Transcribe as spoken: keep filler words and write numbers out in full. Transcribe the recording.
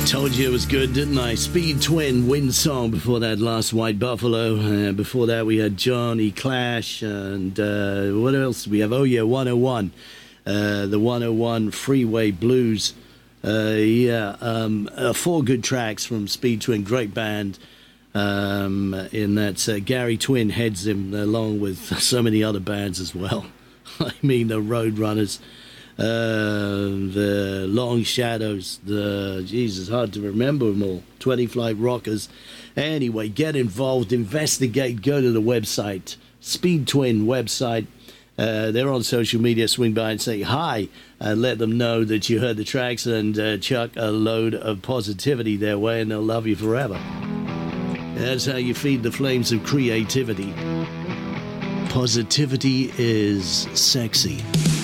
Told you it was good, didn't I? Speed Twin, Wind Song. Before that, Last White Buffalo. Uh, before that, we had Johnny Clash. And uh, what else do we have? Oh, yeah, one oh one. Uh, the one oh one Freeway Blues. Uh, yeah, um, uh, four good tracks from Speed Twin. Great band. Um, in that, uh, Gary Twin heads him along with so many other bands as well. I mean, the Roadrunners. Uh, the Long Shadows, the, Jesus, hard to remember them all, twenty Flight Rockers. Anyway, get involved, investigate, go to the website, Speed Twin website. Uh, they're on social media, swing by and say hi, and let them know that you heard the tracks, and uh, chuck a load of positivity their way, and they'll love you forever. That's how you feed the flames of creativity. Positivity is sexy.